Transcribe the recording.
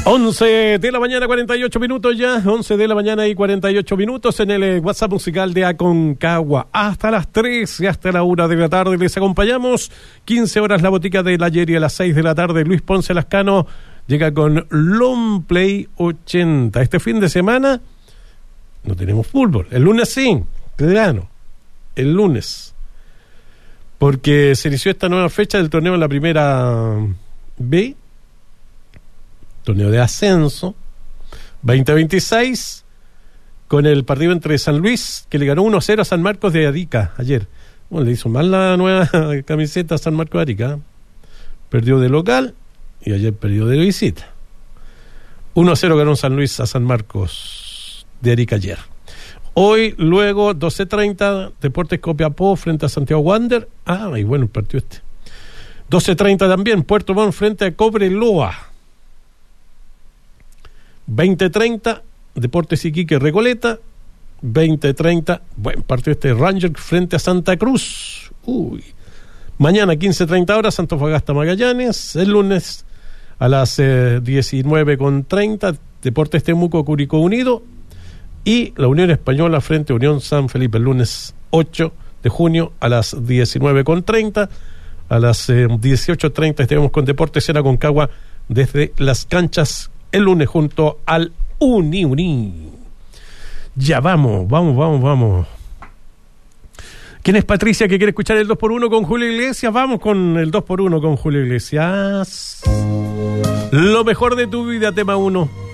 11 de la mañana, 48 minutos ya. 11 de la mañana y 48 minutos en el WhatsApp musical de Aconcagua. Hasta las 3 y hasta la 1 de la tarde les acompañamos. 15 horas la botica del ayer y a las 6 de la tarde Luis Ponce Lascano llega con Long Play 80. Este fin de semana no tenemos fútbol. El lunes sí, claro. El lunes. Porque se inició esta nueva fecha del torneo en la primera B. Torneo de ascenso 2026 con el partido entre San Luis, que le ganó 1-0 a San Marcos de Arica ayer. Bueno, le hizo mal la nueva camiseta a San Marcos de Arica. Perdió de local y ayer perdió de visita. 1-0 ganó San Luis a San Marcos de Arica ayer. Hoy, luego, 12:30, Deportes Copiapó frente a Santiago Wander. Y bueno, el partido este. 12:30 también, Puerto Montt frente a Cobreloa. 20:30, Deportes Iquique Recoleta. 20:30, buen partido este, Ranger frente a Santa Cruz. Mañana 15:30 horas, Antofagasta Magallanes. El lunes a las 19:30, Deportes Temuco Curicó Unido. Y la Unión Española frente a Unión San Felipe, el lunes 8 de junio a las 19:30. A las 18:30 estaremos con Deportes en Aconcagua desde las canchas el lunes junto al Uni. Ya vamos. ¿Quién es Patricia que quiere escuchar el 2x1 con Julio Iglesias? Vamos con el 2x1 con Julio Iglesias. Lo mejor de tu vida, tema 1.